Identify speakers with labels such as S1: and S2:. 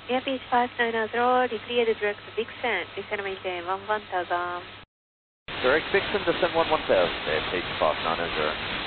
S1: Airbus 590, declared direct to Vixen, descend maintain 11,000.
S2: Direct Vixen, descend 11,000, page 590.